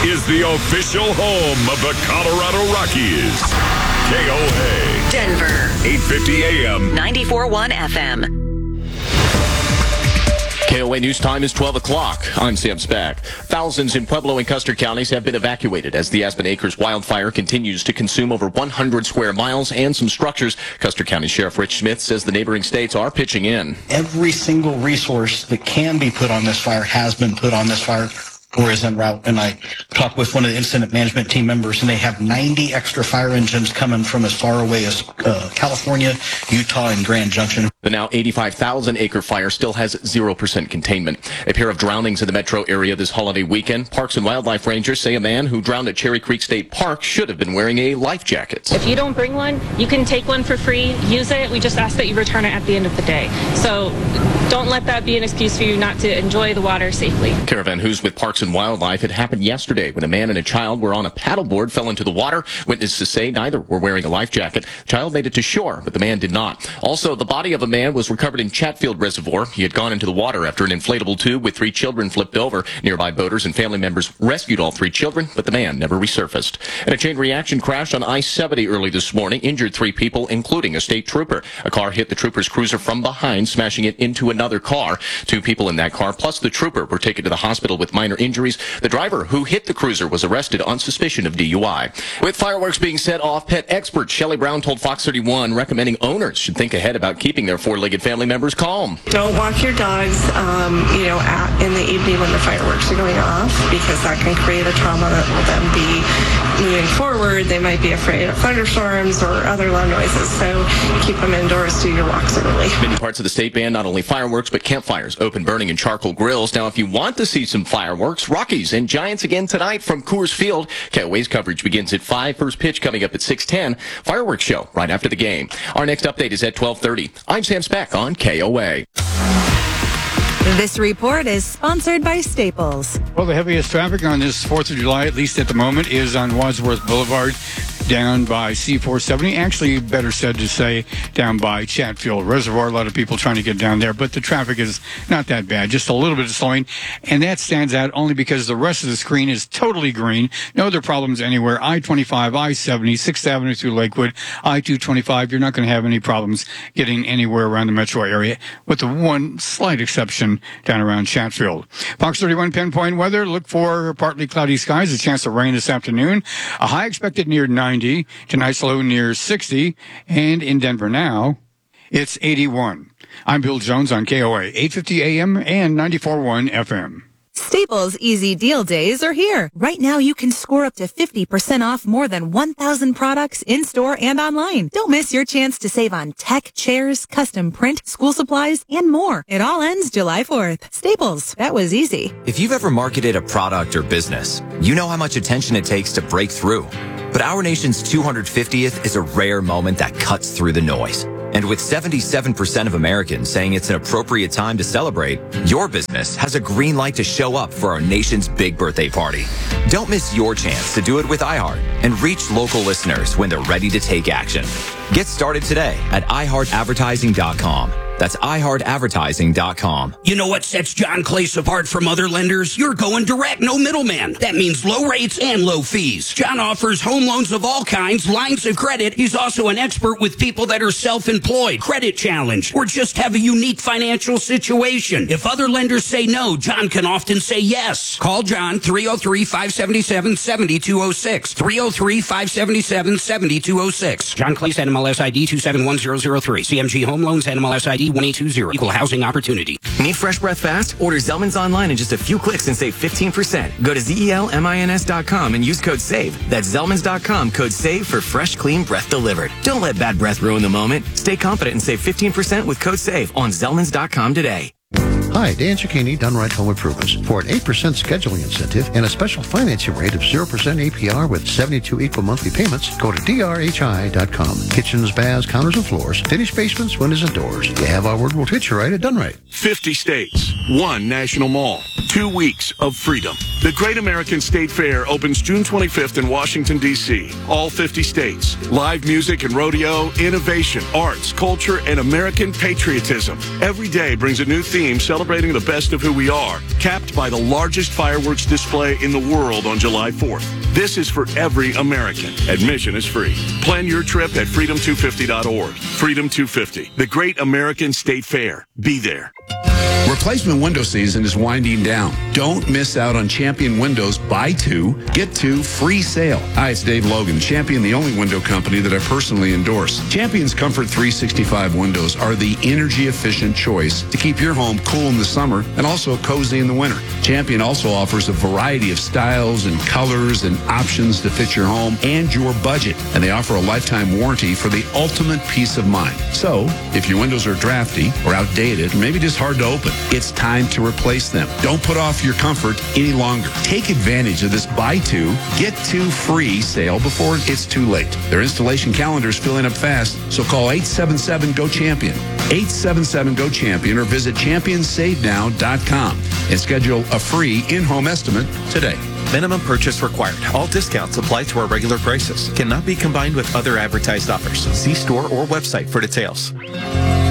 is the official home of the Colorado Rockies. KOA. Denver. 850 AM. 94.1 FM. KOA News Time is 12 o'clock. I'm Sam Spack. Thousands in Pueblo and Custer counties have been evacuated as the Aspen Acres wildfire continues to consume over 100 square miles and some structures. Custer County Sheriff Rich Smith says the neighboring states are pitching in. Every single resource that can be put on this fire has been put on this fire or is en route. And I talked with one of the incident management team members, and they have 90 extra fire engines coming from as far away as California, Utah, and Grand Junction. The now 85,000-acre fire still has 0% containment. A pair of drownings in the metro area this holiday weekend. Parks and Wildlife Rangers say a man who drowned at Cherry Creek State Park should have been wearing a life jacket. If you don't bring one, you can take one for free, use it. We just ask that you return it at the end of the day. So don't let that be an excuse for you not to enjoy the water safely. Caravan Who's with Parks and Wildlife. It happened yesterday when a man and a child were on a paddleboard, fell into the water. Witnesses say neither were wearing a life jacket. Child made it to shore, but the man did not. Also, the body of a man was recovered in Chatfield Reservoir. He had gone into the water after an inflatable tube with 3 children flipped over. Nearby boaters and family members rescued all 3 children, but the man never resurfaced. And a chain reaction crash on I-70 early this morning injured 3 people, including a state trooper. A car hit the trooper's cruiser from behind, smashing it into another car. 2 people in that car, plus the trooper, were taken to the hospital with minor injuries. The driver who hit the cruiser was arrested on suspicion of DUI. With fireworks being set off, pet expert Shelley Brown told Fox 31 recommending owners should think ahead about keeping their 4-legged family members calm. Don't walk your dogs, in the evening when the fireworks are going off, because that can create a trauma that will then be moving forward. They might be afraid of thunderstorms or other loud noises, so keep them indoors, do your walks early. Many parts of the state ban not only fireworks, but campfires, open burning, and charcoal grills. Now, if you want to see some fireworks, Rockies and Giants again tonight from Coors Field. KOA's coverage begins at 5. First pitch coming up at 6:10. Fireworks show right after the game. Our next update is at 12:30. I'm Sam Spack on KOA. This report is sponsored by Staples. Well, the heaviest traffic on this 4th of July, at least at the moment, is on Wadsworth Boulevard, down by C-470. Actually, better said to say down by Chatfield Reservoir. A lot of people trying to get down there, but the traffic is not that bad. Just a little bit of slowing, and that stands out only because the rest of the screen is totally green. No other problems anywhere. I-25, I-70, 6th Avenue through Lakewood, I-225. You're not going to have any problems getting anywhere around the metro area, with the one slight exception down around Chatfield. Fox 31 pinpoint weather. Look for partly cloudy skies, a chance of rain this afternoon. A high expected near 90. Tonight's low near 60. And in Denver now, it's 81. I'm Bill Jones on KOA, 850 AM and 94.1 FM. Staples Easy Deal Days are here. Right now, you can score up to 50% off more than 1,000 products in-store and online. Don't miss your chance to save on tech, chairs, custom print, school supplies, and more. It all ends July 4th. Staples, that was easy. If you've ever marketed a product or business, you know how much attention it takes to break through. But our nation's 250th is a rare moment that cuts through the noise. And with 77% of Americans saying it's an appropriate time to celebrate, your business has a green light to show up for our nation's big birthday party. Don't miss your chance to do it with iHeart and reach local listeners when they're ready to take action. Get started today at iHeartAdvertising.com. That's iHeartAdvertising.com. You know what sets John Clace apart from other lenders? You're going direct, no middleman. That means low rates and low fees. John offers home loans of all kinds, lines of credit. He's also an expert with people that are self-employed, credit challenged, or just have a unique financial situation. If other lenders say no, John can often say yes. Call John 303-577-7206. 303-577-7206. John Clace, NMLS ID 271003. CMG Home Loans, NMLS ID 1820. Equal housing opportunity. Need fresh breath fast? Order Zellman's online in just a few clicks and save 15%. Go to ZELMINS.com and use code SAVE. That's Zellman's.com, code SAVE for fresh, clean breath delivered. Don't let bad breath ruin the moment. Stay confident and save 15% with code SAVE on Zellman's.com today. Hi, Dan Cicchini, Done Right Home Improvements. For an 8% scheduling incentive and a special financing rate of 0% APR with 72 equal monthly payments, go to drhi.com. Kitchens, baths, counters, and floors, finished basements, windows, and doors. You have our word, we'll treat you right at Done Right. 50 states. one national mall, 2 weeks of freedom. The Great American State Fair opens June 25th in Washington, D.C. All 50 states. Live music and rodeo, innovation, arts, culture, and American patriotism. Every day brings a new theme celebrating the best of who we are, capped by the largest fireworks display in the world on July 4th. This is for every American. Admission is free. Plan your trip at freedom250.org. Freedom 250, the Great American State Fair. Be there. Replacement window season is winding down. Don't miss out on Champion Windows Buy 2, Get 2 free sale. Hi, it's Dave Logan. Champion, the only window company that I personally endorse. Champion's Comfort 365 windows are the energy-efficient choice to keep your home cool in the summer and also cozy in the winter. Champion also offers a variety of styles and colors and options to fit your home and your budget. And they offer a lifetime warranty for the ultimate peace of mind. So, if your windows are drafty or outdated, or maybe just hard to open, it's time to replace them. Don't put off your comfort any longer. Take advantage of this Buy 2, Get 2 free sale before it's too late. Their installation calendar is filling up fast, so call 877-GO-CHAMPION. 877-GO-CHAMPION or visit championsavenow.com and schedule a free in-home estimate today. Minimum purchase required. All discounts apply to our regular prices. Cannot be combined with other advertised offers. See store or website for details.